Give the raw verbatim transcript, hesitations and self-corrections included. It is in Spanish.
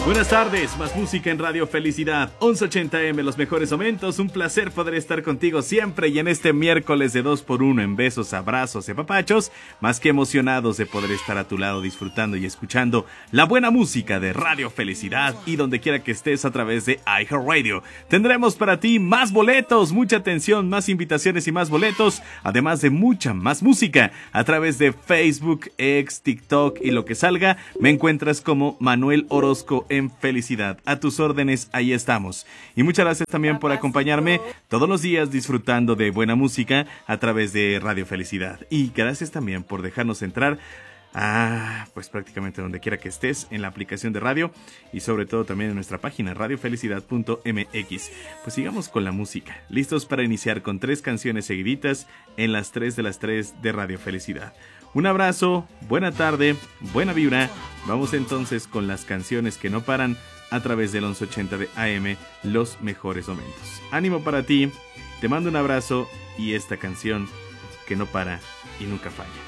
Buenas tardes, más música en Radio Felicidad, once ochenta eme, los mejores momentos. Un placer poder estar contigo siempre y en este miércoles de dos por uno en besos, abrazos y apapachos, más que emocionados de poder estar a tu lado disfrutando y escuchando la buena música de Radio Felicidad y donde quiera que estés a través de iHeartRadio. Tendremos para ti más boletos, mucha atención, más invitaciones y más boletos, además de mucha más música a través de Facebook, X, TikTok y lo que salga. Me encuentras como Manuel Orozco en Felicidad. A tus órdenes, ahí estamos. Y muchas gracias también por acompañarme todos los días disfrutando de buena música a través de Radio Felicidad. Y gracias también por dejarnos entrar a, pues prácticamente donde quiera que estés, en la aplicación de radio y sobre todo también en nuestra página radio felicidad punto eme equis. Pues sigamos con la música. Listos para iniciar con tres canciones seguiditas en las tres de las tres de Radio Felicidad. Un abrazo, buena tarde, buena vibra. Vamos entonces con las canciones que no paran a través del once ochenta de A M, los mejores momentos. Ánimo para ti, te mando un abrazo y esta canción que no para y nunca falla.